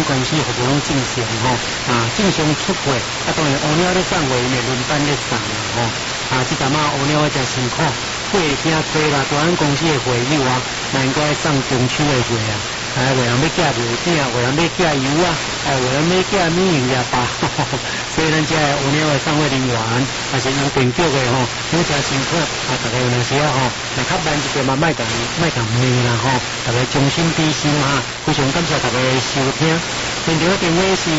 公司服务拢正常吼，正常出货，当然乌鸟咧送货，因为轮班咧送啦吼，即阵乌鸟真辛苦，货真多啦，大咱公司的货友嘛应该送中秋的货有人要寄月饼，有人要寄油有人要寄米油吧，所以咱这乌鸟的送货人员还是邮便局的吼，拢真辛苦，大家有时来较慢一点嘛，卖共骂啦吼，大家衷心比心非常感谢大家的收听。现场电话是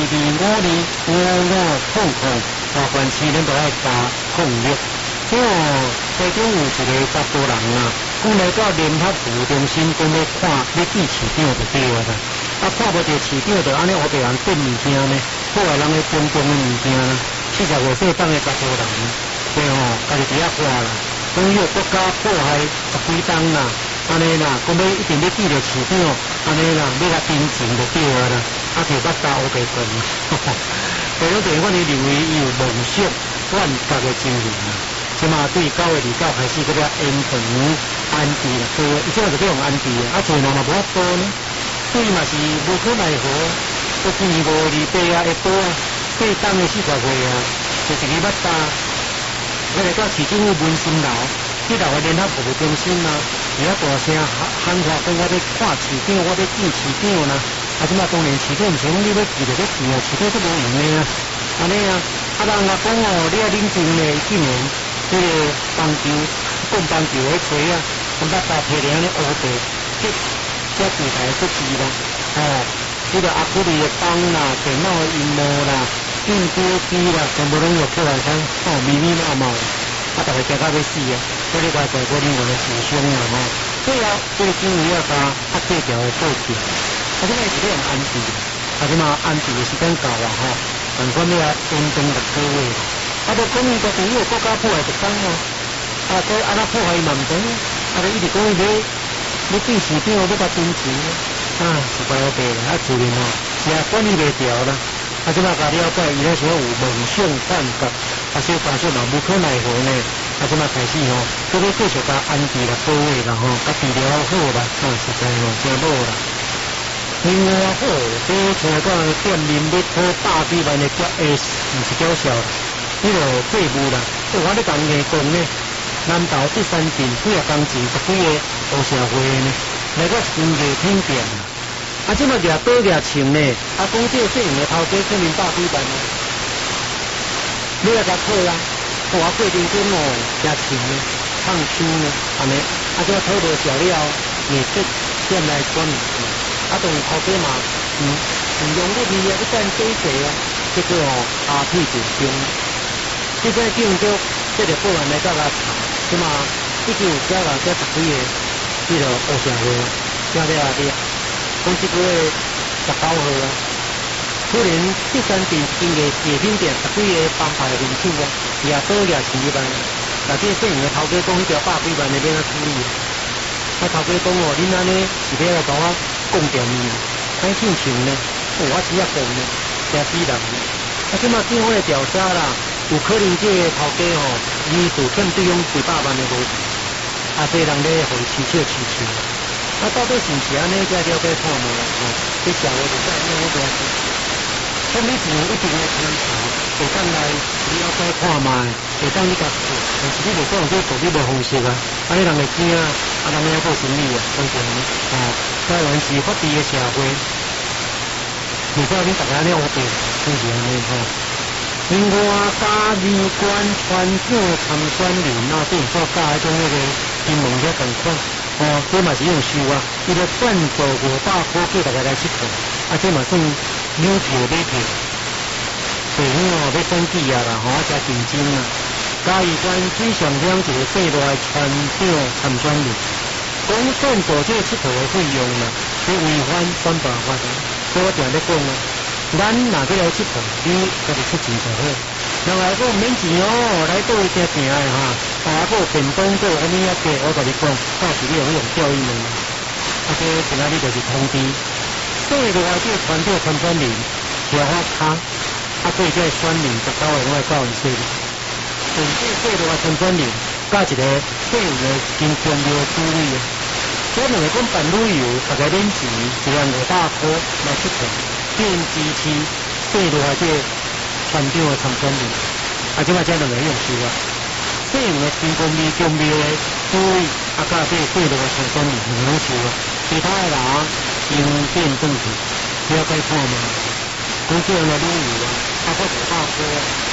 255555凡市咱都爱加06。其中有一个查甫人讲来到联合服务中心，讲要见市长就对啦。看无到市长就安尼我被人订物件呢，破坏人的公共的物件，45岁当的查甫人，对家己伫遐花啦，讲迄个国家破坏几档啦，安尼啦，讲要一定要见到市长，安尼啦，要甲订钱就对啦，就捌搭乌白棍。为了对阮的认为伊有梦想万达的精神即嘛对9月29开始搁了延长安置啦，所以伊即个就叫用安置做人嘛无法度呢，所以嘛是无可奈何。我今年5月28下晡过冬的40岁就是去捌搭，我来到市政府文心楼，去到联合服务中心伊大声喊话讲我要看市长，我要见市长啦。即嘛当然市长毋是讲你要记就要记市长都无用的安尼人讲你要冷静咧，竟然这个棒球的吹我捌搭批量的乌白，这柜台出事啦，这个阿库里的棒啦，电脑的荧幕啦，印表机啦，全部拢有过来密麻麻，大家惊到要死所以外在国人员的受伤啦最后这个警卫要甲这条的报警，即个是用安置，即嘛安置的时间到啦但管你延长6个月，就讲伊家己有国家破坏特工所以安那破坏伊嘛毋知，一直讲伊要见市长，要甲捐钱，是怪我白啦，自然是管理袂掉啦。即马甲了解，伊那时候有梦想幻觉，小但是嘛无可奈何呢。即马开始搁要继续甲安置6个月啦甲治疗好啦，实在真好啦。另外这像讲店面要讨100几万的叫 S， 毋是叫小啦，迄个废物啦，我咧讲硬讲呢。南投第3镇几啊工钱10几个乌社会呢，来个新热品店即马掠倒掠穿呢，讲这小型的头家可能100几万呢，你来甲讨啦，我过程中掠穿呢，烫伤呢，安尼，即马讨无少了，硬质店来管理，当然头家嘛，用力去去干这些这个屁股中，这个警局这个保安来到甲查。即嘛，已经有交了10几个迄个乌社会，了，讲即个月19号突然第3镇经过热品店10几个帮派人手掠倒掠钱一万，这小型的头家讲迄条100几万的要怎处理？头家讲恁安尼是要来甲我讲店面，歹进钱呢？我只要讲呢，真死人。即嘛警方的调查啦。有可能这个头家疑似欠对方几百万的无钱，这人咧互伊取笑。到底是毋是安尼？才了解看嘛这社会就在那个东西，像你钱一定会参查，会当来了解看嘛，会当你甲做，但是你袂讲这道理无方式安尼人会惊人要做生意当然台湾是法治的社会，如果你大家安尼乌白，就是安尼另外，嘉义县船长参选人对所加迄种那个金门遐同款，这嘛是用收伊就赞助500块叫大家来佚佗，这嘛算扭票买票，所以要选举啦，加竞争啦。嘉义县最上响一个对内船长参选人，讲赞助这个佚佗的费用啦，这违反选罢法的，所以我定咧讲咱若要来佚佗，你家己出钱就好。人来讲免钱来倒去正正的还有便当倒安尼价，我甲你讲，到时你用钓鱼呢。这今仔日就是通知，对的话，这个船长参选人条发卡，对这个选民19个拢会教伊说的。从这的话参选人加一个费用的真重要的注意这两个讲办旅游，大概免钱1万500块来佚佗。 建支持对落来这船长的参选人，即摆这两个用手啊，这样的天公庙宫庙的主委，甲这对落的参选人两个手啊，其他的人应变政治，不要再看嘛。讲这样的理由啊，或者大哥，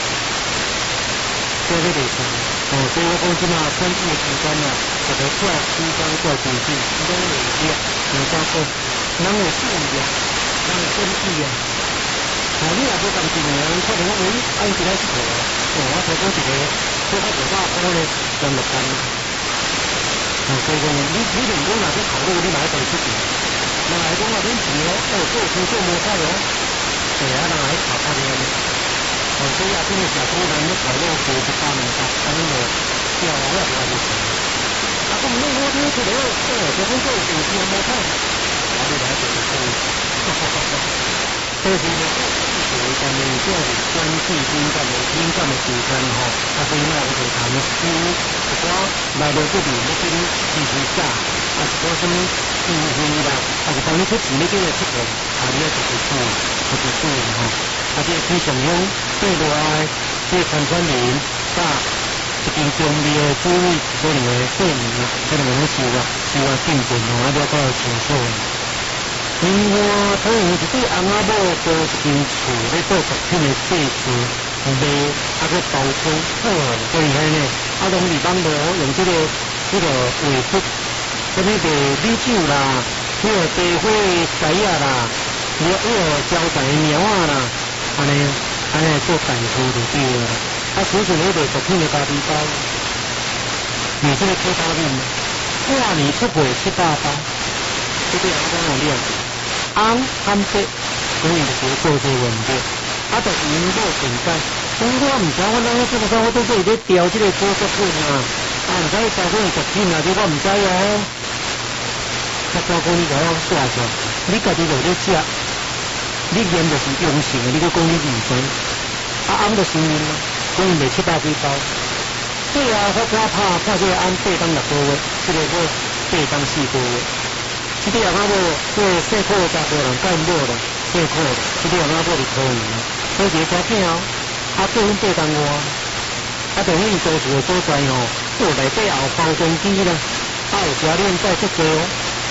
这个袂错。所以我讲即马选举的期间啊，就得出来主张做决定，拢会力，包括人有信仰，人有根据啊。你若无干一年，可能我按起来是错啊。我提供一个做较大大波的人力单。所以讲，你连讲若去考虑，你买第出钱，若来讲啊，恁钱哦，做生做无快哦，对啊，人来考考你。所以啊，这个社会人要考虑过一般的，安尼个叫我也不会做。啊，咁你我听出来，这工作有钱无快，我哋来做就可以。但是呢，上面即係關注敏感嘅事情吼，所以呢，我哋談書，一寡內部不明嘅啲事實假，一寡什麼誤會啦，是當你出錢呢啲嘅出嚟，你要特別注意，吼。即係非常用對落來，即係參選人甲一間中立嘅主委，這兩個對面啊，這兩個都是競爭吼，了解清楚。另外，可能一對翁仔某做一間厝，咧做食品的製造，賣個包裝，所以呢，攏是網絡用這個畫質，什麼米酒啦，茶花雞啊啦，招財苗啊啦，安尼做代售就對了。純粹咧賣食品的咖啡包，你這個可包面，半年出貨7-8包，這對翁仔某有了解。翁含白，所以就是做這問題。就因某存在，我唔知我哪個做啥，我都做咧調這個果汁粉啊，唔知包括食品啊，這我唔知哦。包括你甲我說下，你家己就咧食，你驗就是陽性的，你佫講你唔知，翁就承認咯，講伊賣7-8幾包。對啊，我怕這個翁8當6個月，這個我8當4個月。這個翁仔某做細苦的查甫人，較因某啦，細苦的，這個翁仔某是可以啦。好一個條件哦，做阮8當外，就阮做厝的所在哦，內底也有包裝機啦，有車鏈載足濟哦，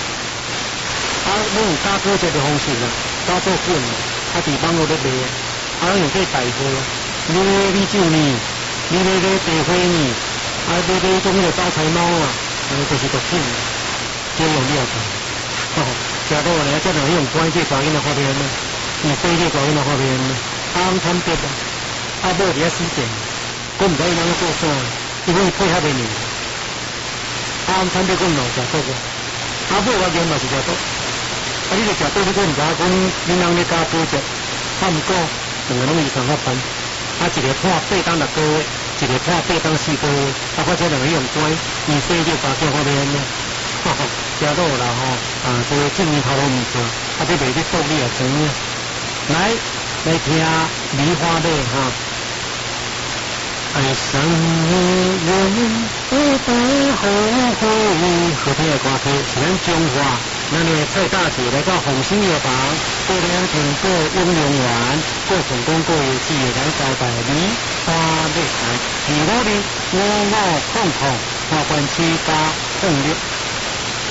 阮有加工這個方式啦，加做粉，佇網絡咧賣，用這代貨，你買米酒呢，你買茶花呢，買種迄個招財貓啊，就是毒品，這用了解。食到呢，這兩用關這噪音的發現呢，你非這噪音的發現呢，翁參別啊，某比較死賤，我唔知伊哪個做啥，因為配合的呢，翁參別我唔食到個，某我原嘛是食到，你就食到你我唔知講，你人咧加補食，毋過兩個攏以上發班，一個判8當6個月，一個判8當4個月，我這兩個用關，你非這把叫發現呢。食到啦吼，所以正面頭路唔錯，這袂去獨立也成呢。來聽梨花妹哈，愛上你不會後悔。好聽的歌曲是咱中華，咱的蔡大姐來到紅星藥房，過兩天過雍涼丸，過成功過有志的咱交代梨花妹台，250550，花冠78606。